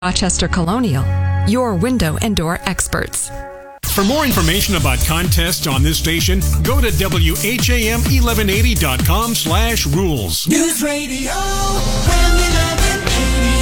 Rochester Colonial, your window and door experts. For more information about contests on this station, go to WHAM1180.com/rules. News Radio, WHAM 1180.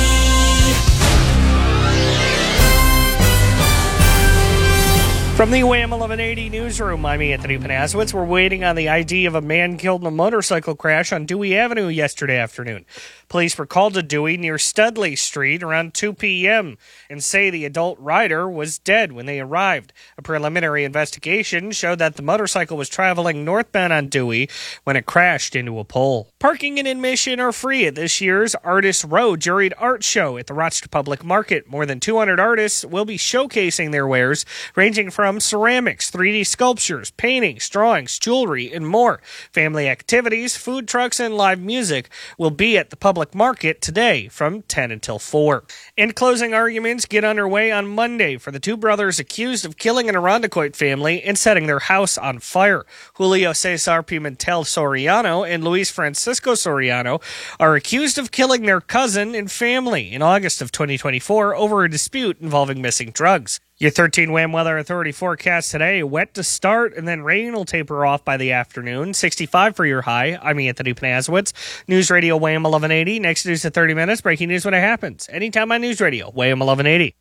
From the WHAM 1180 newsroom, I'm Anthony Panasowitz. We're waiting on the ID of a man killed in a motorcycle crash on Dewey Avenue yesterday afternoon. Police were called to Dewey near Studley Street around 2 p.m. and say the adult rider was dead when they arrived. A preliminary investigation showed that the motorcycle was traveling northbound on Dewey when it crashed into a pole. Parking and admission are free at this year's Artist Row Juried Art Show at the Rochester Public Market. More than 200 artists will be showcasing their wares, ranging from ceramics, 3D sculptures, paintings, drawings, jewelry, and more. Family activities, food trucks, and live music will be at the public market today from 10 until 4. And closing arguments get underway on Monday for the two brothers accused of killing an Irondequoit family and setting their house on fire. Julio Cesar Pimentel Soriano and Luis Francisco Soriano are accused of killing their cousin and family in August of 2024 over a dispute involving missing drugs. Your 13 WHAM Weather Authority forecast today, wet to start and then rain will taper off by the afternoon. 65 for your high. I'm Anthony Panasowitz. News Radio WHAM 1180. Next news at 30 minutes. Breaking news when it happens. Anytime on News Radio WHAM 1180.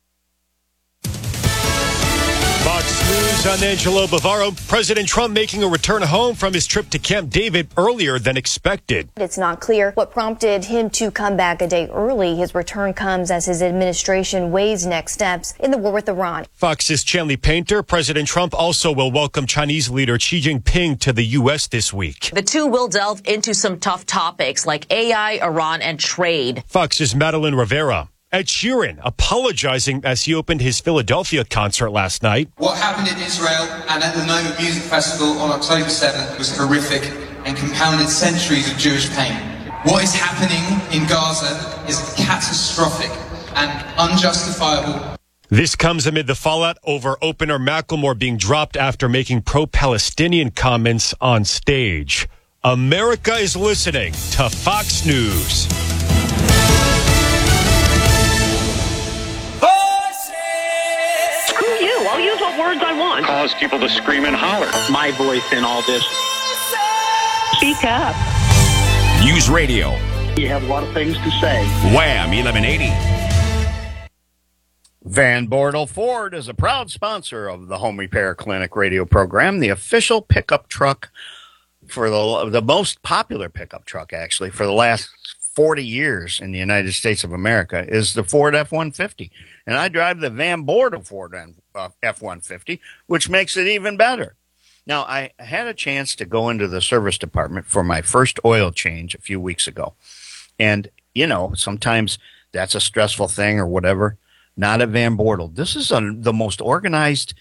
Fox News, I'm Angelo Bavaro. President Trump making a return home from his trip to Camp David earlier than expected. It's not clear what prompted him to come back a day early. His return comes as his administration weighs next steps in the war with Iran. Fox's Chanley Painter. President Trump also will welcome Chinese leader Xi Jinping to the U.S. this week. The two will delve into some tough topics like AI, Iran, and trade. Fox's Madeline Rivera. Ed Sheeran apologizing as he opened his Philadelphia concert last night. What happened in Israel and at the Noma Music Festival on October 7th was horrific and compounded centuries of Jewish pain. What is happening in Gaza is catastrophic and unjustifiable. This comes amid the fallout over opener Macklemore being dropped after making pro-Palestinian comments on stage. America is listening to Fox News. I'll use what words I want. Cause people to scream and holler. My voice in all this. Speak up. News Radio. You have a lot of things to say. WHAM 1180. Van Bortle Ford is a proud sponsor of the Home Repair Clinic radio program, the official pickup truck for the most popular pickup truck, actually, for the last 40 years in the United States of America is the Ford F-150. And I drive the Van Bortle Ford F-150, which makes it even better. Now, I had a chance to go into the service department for my first oil change a few weeks ago. And, you know, sometimes that's a stressful thing or whatever. Not at Van Bortle. This is the most organized.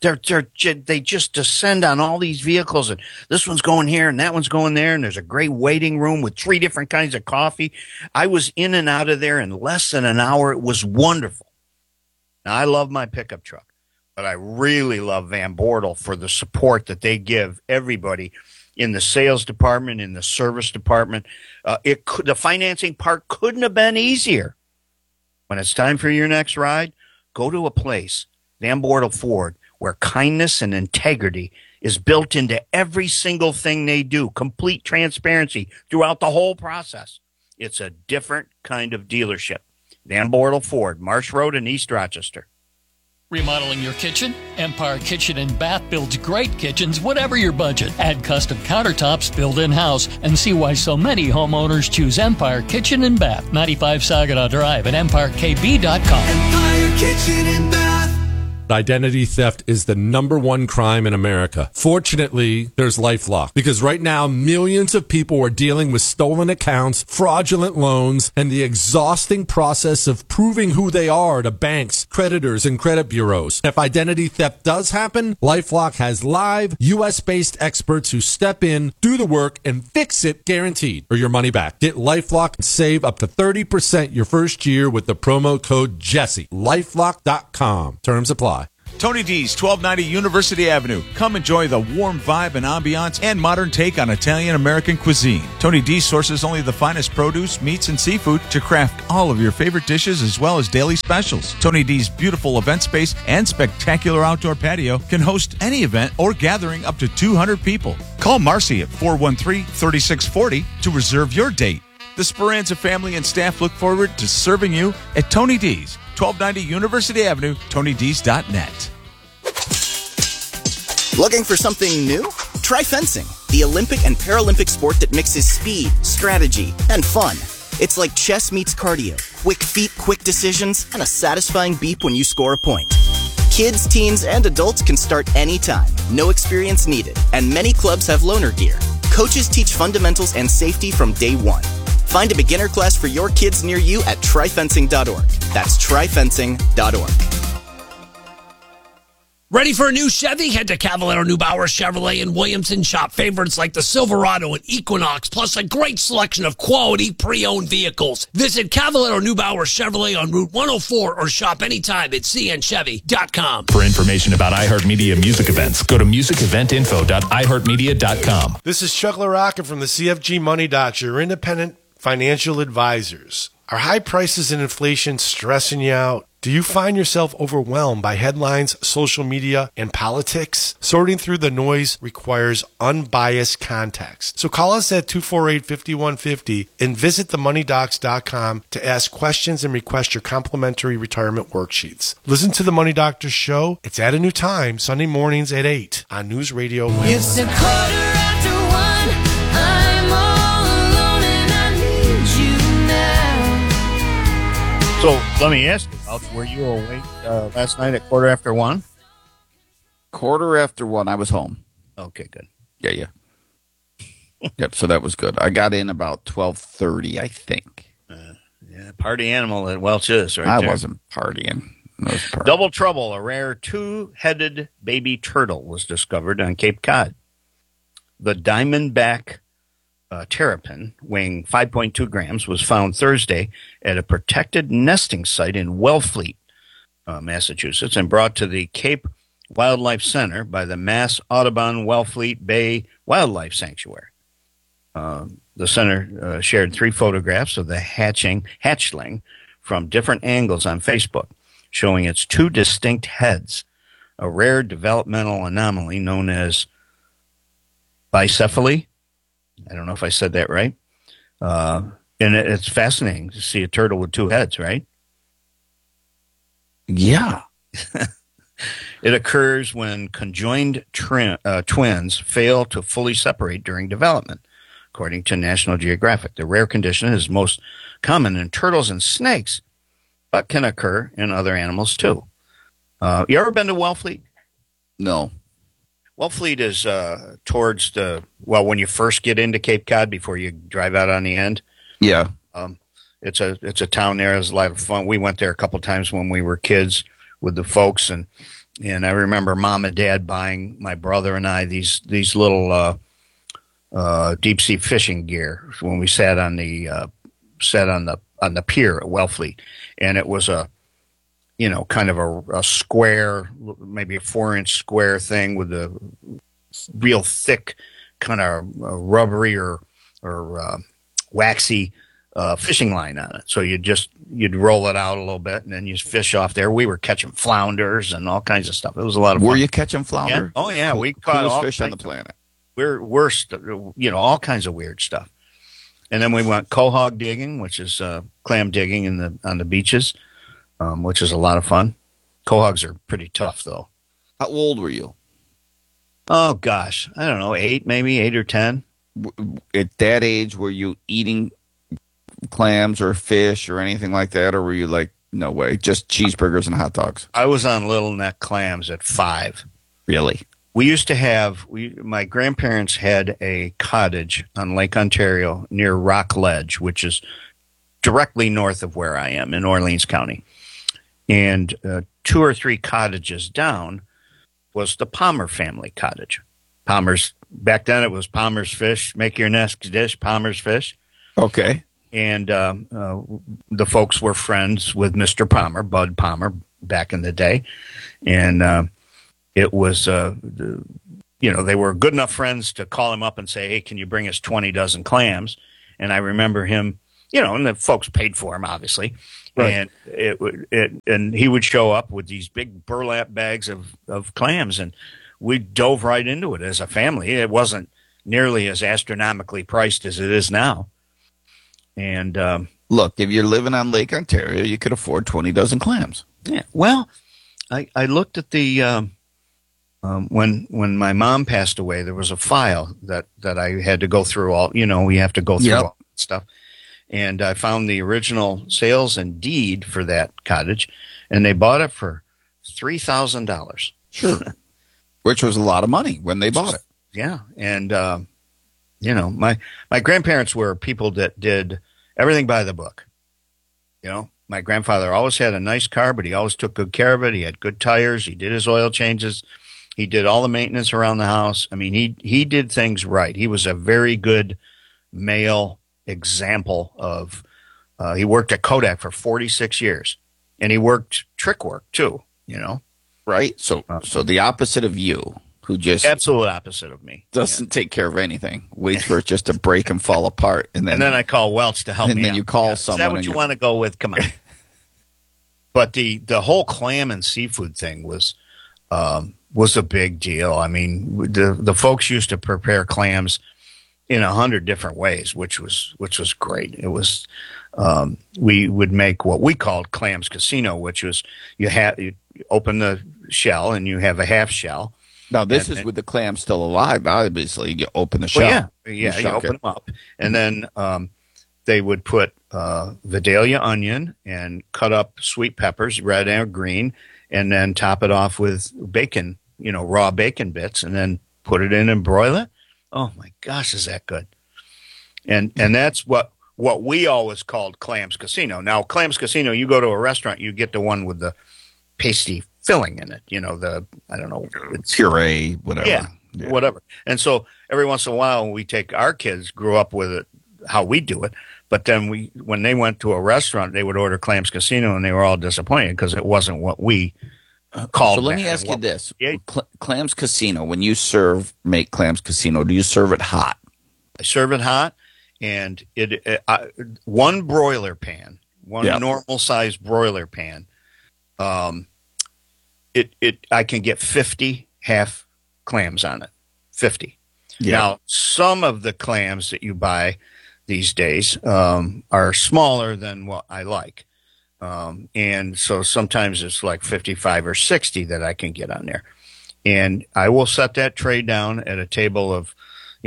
They just descend on all these vehicles, and this one's going here and that one's going there, and there's a great waiting room with 3 different kinds of coffee. I was in and out of there in less than an hour. It was wonderful. Now, I love my pickup truck, but I really love Van Bortle for the support that they give everybody in the sales department, in the service department. The financing part couldn't have been easier. When it's time for your next ride, go to a place, Van Bortle Ford, where kindness and integrity is built into every single thing they do. Complete transparency throughout the whole process. It's a different kind of dealership. Van Bortle Ford, Marsh Road in East Rochester. Remodeling your kitchen? Empire Kitchen and Bath builds great kitchens, whatever your budget. Add custom countertops built in-house and see why so many homeowners choose Empire Kitchen and Bath. 95 Saginaw Drive at EmpireKB.com. Empire Kitchen and Bath. Identity theft is the #1 crime in America. Fortunately, there's LifeLock, because right now millions of people are dealing with stolen accounts, fraudulent loans, and the exhausting process of proving who they are to banks, creditors, and credit bureaus. If identity theft does happen, LifeLock has live, U.S.-based experts who step in, do the work, and fix it guaranteed, or your money back. Get LifeLock and save up to 30% your first year with the promo code Jesse. LifeLock.com. Terms apply. Tony D's, 1290 University Avenue. Come enjoy the warm vibe and ambiance and modern take on Italian-American cuisine. Tony D sources only the finest produce, meats, and seafood to craft all of your favorite dishes as well as daily specials. Tony D's beautiful event space and spectacular outdoor patio can host any event or gathering up to 200 people. Call Marcy at 413-3640 to reserve your date. The Speranza family and staff look forward to serving you at Tony D's, 1290 University Avenue, TonyD's.net. Looking for something new? Try fencing, the Olympic and Paralympic sport that mixes speed, strategy, and fun. It's like chess meets cardio. Quick feet, quick decisions, and a satisfying beep when you score a point. Kids, teens, and adults can start anytime. No experience needed, and many clubs have loaner gear. Coaches teach fundamentals and safety from day one. Find a beginner class for your kids near you at tryfencing.org. That's tryfencing.org. Ready for a new Chevy? Head to Cavallaro Neubauer Chevrolet in Williamson. Shop favorites like the Silverado and Equinox, plus a great selection of quality pre-owned vehicles. Visit Cavallaro Neubauer Chevrolet on Route 104 or shop anytime at cnchevy.com. For information about iHeartMedia music events, go to musiceventinfo.iheartmedia.com. This is Chuck LaRocca from the CFG Money Docs, your independent financial advisors. Are high prices and inflation stressing you out? Do you find yourself overwhelmed by headlines, social media, and politics? Sorting through the noise requires unbiased context. So call us at 248-5150 and visit themoneydocs.com to ask questions and request your complimentary retirement worksheets. Listen to The Money Doctor Show. It's at a new time, Sunday mornings at 8 on News Radio West. It's a quarter after one. I'm all alone and I need you now. So let me ask you, were you awake last night at quarter after one? Quarter after one, I was home. Okay, good. Yeah. Yep, so that was good. I got in about 12:30, I think. Yeah, party animal at Welch is right I there. wasn't partying. Double trouble. A rare two-headed baby turtle was discovered on Cape Cod. The diamondback terrapin, weighing 5.2 grams, was found Thursday at a protected nesting site in Wellfleet, Massachusetts, and brought to the Cape Wildlife Center by the Mass Audubon Wellfleet Bay Wildlife Sanctuary. The center shared 3 photographs of the hatchling from different angles on Facebook, showing its 2 distinct heads, a rare developmental anomaly known as bicephaly. I don't know if I said that right. And it's fascinating to see a turtle with 2 heads, right? Yeah. It occurs when conjoined twins fail to fully separate during development, according to National Geographic. The rare condition is most common in turtles and snakes, but can occur in other animals too. You ever been to Wellfleet? No. Wellfleet is towards when you first get into Cape Cod before you drive out on the end. Yeah. It's a town there. It's a lot of fun. We went there a couple times when we were kids with the folks, and I remember Mom and Dad buying my brother and I these little deep sea fishing gear when we sat on the pier at Wellfleet, and it was kind of a square, maybe a 4-inch square thing with a real thick kind of rubbery or waxy fishing line on it. So you'd roll it out a little bit and then you fish off there. We were catching flounders and all kinds of stuff. It was a lot of fun. Were you catching flounder? Yeah. Oh yeah, we caught all fish on the planet. We're all kinds of weird stuff. And then we went quahog digging, which is clam digging on the beaches. Which is a lot of fun. Quahogs are pretty tough, though. How old were you? Oh, gosh. I don't know, 8 or 10. At that age, were you eating clams or fish or anything like that? Or were you like, no way, just cheeseburgers and hot dogs? I was on little neck clams at 5. Really? We used to have, my grandparents had a cottage on Lake Ontario near Rock Ledge, which is directly north of where I am in Orleans County. And 2 or 3 cottages down was the Palmer family cottage. Palmer's, back then it was Palmer's Fish, make your next dish, Palmer's Fish. Okay. And the folks were friends with Mr. Palmer, Bud Palmer, back in the day. And it was, they were good enough friends to call him up and say, hey, can you bring us 20 dozen clams? And I remember him, and the folks paid for him, obviously. Right. And and he would show up with these big burlap bags of clams, and we dove right into it as a family. It wasn't nearly as astronomically priced as it is now. And look, if you're living on Lake Ontario, you could afford 20 dozen clams. Yeah. Well, I looked at the when my mom passed away, there was a file that I had to go through all. We have to go through all that stuff. And I found the original sales and deed for that cottage, and they bought it for $3,000. Sure. Which was a lot of money when they bought it. Yeah. And, my grandparents were people that did everything by the book. My grandfather always had a nice car, but he always took good care of it. He had good tires. He did his oil changes. He did all the maintenance around the house. I mean, he did things right. He was a very good male example of, he worked at Kodak for 46 years, and he worked trick work too, Right. So the opposite of you, who just absolute opposite of me, doesn't take care of anything, waits for it just to break and fall apart. And then I call Welch to help me and then out. you call someone. Is that what you want to go with? Come on. But the whole clam and seafood thing was a big deal. I mean, the folks used to prepare clams in 100 different ways, which was great. It was we would make what we called clams casino, which was you open the shell and you have a half shell. Now this is with the clam still alive. Obviously, you open the shell. Well, yeah, you open them up, and then they would put Vidalia onion and cut up sweet peppers, red and green, and then top it off with bacon, raw bacon bits, and then put it in and broil it. Oh my gosh, is that good? And that's what we always called Clams Casino. Now, Clams Casino, you go to a restaurant, you get the one with the pasty filling in it. I don't know, it's puree, whatever. Yeah, whatever. And so every once in a while, we take our kids, grew up with it, how we do it. But then when they went to a restaurant, they would order Clams Casino, and they were all disappointed because it wasn't what we called. So let me ask you this: Clams Casino. When you make Clams Casino, do you serve it hot? I serve it hot, and one broiler pan, normal sized broiler pan. I can get 50 half clams on it. 50. Yeah. Now, some of the clams that you buy these days are smaller than what I like. And so sometimes it's like 55 or 60 that I can get on there. And I will set that tray down at a table of,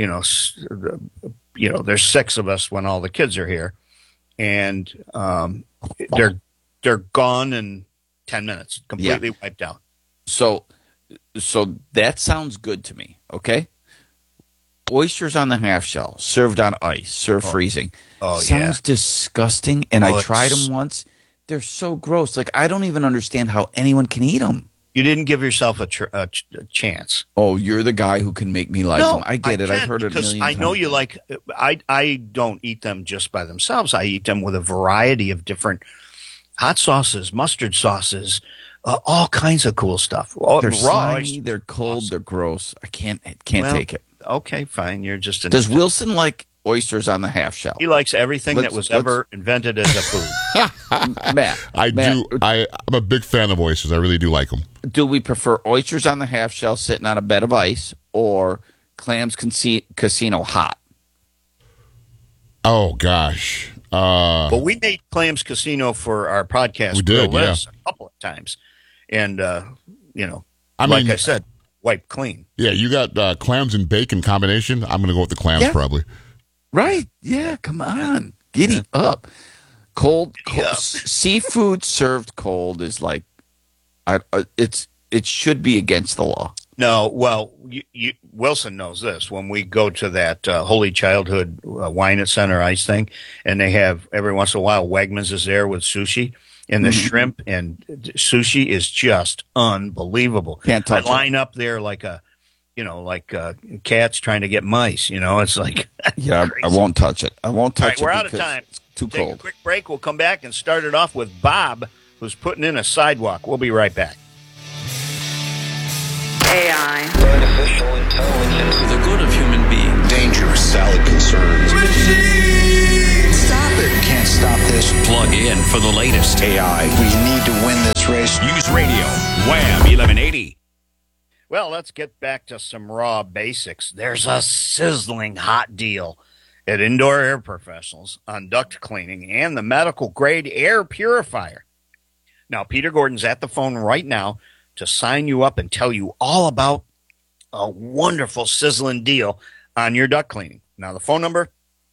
there's 6 of us when all the kids are here. And they're gone in 10 minutes, completely wiped out. So that sounds good to me, okay? Oysters on the half shell, served on ice, served freezing. Oh, sounds disgusting, and I tried them once. They're so gross. Like, I don't even understand how anyone can eat them. You didn't give yourself a chance. Oh, you're the guy who can make me like them. I get it. I've heard it a million times. I know you like – I don't eat them just by themselves. I eat them with a variety of different hot sauces, mustard sauces, all kinds of cool stuff. They're slimy, they're cold, they're gross. I can't take it. Okay, fine. You're just Does Wilson like oysters on the half shell? He likes everything that was ever invented as a food. Matt, I'm a big fan of oysters. I really do like them. Do we prefer oysters on the half shell sitting on a bed of ice or Clams Casino hot? Oh gosh. Well, we made Clams Casino for our podcast. We did, a couple of times, and I said, wipe clean. Yeah, you got clams and bacon combination. I'm going to go with the clams probably. Right? Yeah. Come on, giddy up. Cold. Seafood served cold is like, it should be against the law. No, well, Wilson knows this. When we go to that Holy Childhood Wine at Center Ice thing, and they have every once in a while Wegmans is there with sushi, and the shrimp and sushi is just unbelievable. Can't touch it. Line up there like cats trying to get mice. It's like I won't touch it. I won't touch it. We're out of time. Too Take cold. a quick break. We'll come back and start it off with Bob, who's putting in a sidewalk. We'll be right back. AI. Artificial intelligence. For the good of human beings. Dangerous salad concerns. Stop it. Can't stop this. Plug in for the latest. AI. We need to win this race. News Radio. Wham 1180. Well, let's get back to some raw basics. There's a sizzling hot deal at Indoor Air Professionals on duct cleaning and the medical grade air purifier. Now, Peter Gordon's at the phone right now to sign you up and tell you all about a wonderful sizzling deal on your duct cleaning. Now, the phone number,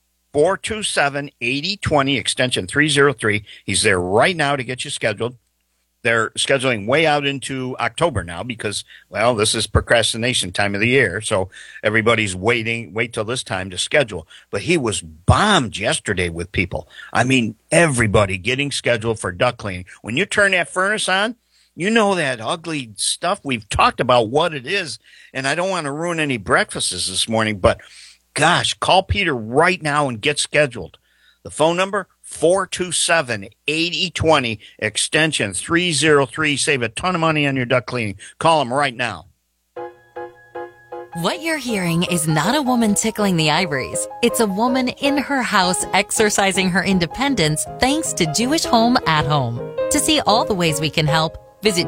427-8020, extension 303. He's there right now to get you scheduled. They're scheduling way out into October now because, well, this is procrastination time of the year. So everybody's wait till this time to schedule. But he was bombed yesterday with people. I mean, everybody getting scheduled for duct cleaning. When you turn that furnace on, you know that ugly stuff. We've talked about what it is, and I don't want to ruin any breakfasts this morning, but gosh, call Peter right now and get scheduled. The phone number, 427-8020, extension 303. Save a ton of money on your duct cleaning. Call him right now. What you're hearing is not a woman tickling the ivories. It's a woman in her house exercising her independence thanks to Jewish Home at Home. To see all the ways we can help, visit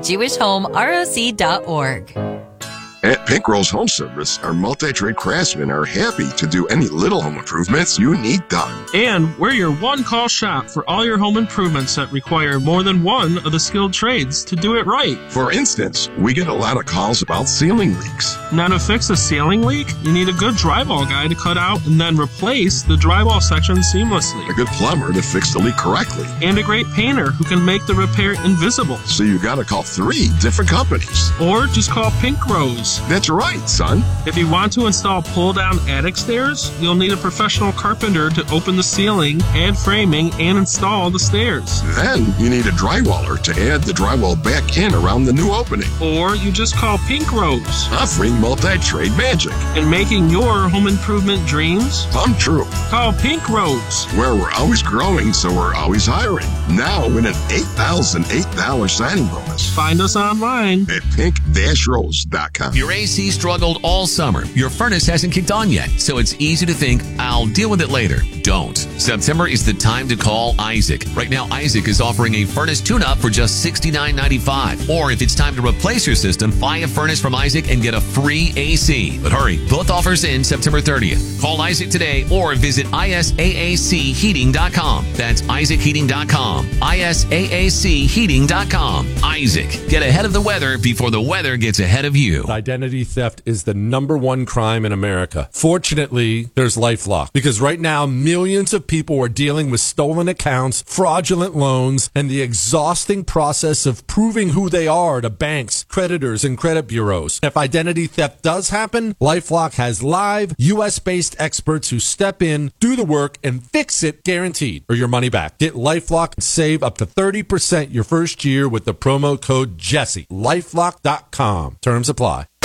jewishhomeroc.org. At Pink Rose Home Service, our multi-trade craftsmen are happy to do any little home improvements you need done. And we're your one-call shop for all your home improvements that require more than one of the skilled trades to do it right. For instance, we get a lot of calls about ceiling leaks. Now, to fix a ceiling leak, you need a good drywall guy to cut out and then replace the drywall section seamlessly. A good plumber to fix the leak correctly. And a great painter who can make the repair invisible. So you gotta call 3 different companies. Or just call Pink Rose. That's right, son. If you want to install pull-down attic stairs, you'll need a professional carpenter to open the ceiling, add framing, and install the stairs. Then you need a drywaller to add the drywall back in around the new opening. Or you just call Pink Rose. Offering multi-trade magic. And making your home improvement dreams come true. Call Pink Rose. Where we're always growing, so we're always hiring. Now with an $8,008 signing bonus. Find us online at pink-rose.com. Your AC struggled all summer. Your furnace hasn't kicked on yet, so it's easy to think, I'll deal with it later. Don't. September is the time to call Isaac. Right now, Isaac is offering a furnace tune-up for just $69.95. Or if it's time to replace your system, buy a furnace from Isaac and get a free AC. But hurry, both offers end September 30th. Call Isaac today or visit isaacheating.com. That's isaacheating.com. isaacheating.com. Isaac. Get ahead of the weather before the weather gets ahead of you. Identity theft is the #1 crime in America. Fortunately, there's LifeLock because right now millions of people are dealing with stolen accounts, fraudulent loans, and the exhausting process of proving who they are to banks, creditors, and credit bureaus. If identity theft does happen, LifeLock has live US-based experts who step in, do the work, and fix it guaranteed or your money back. Get LifeLock and save up to 30% your first year with the promo code Jesse. LifeLock.com. Terms apply.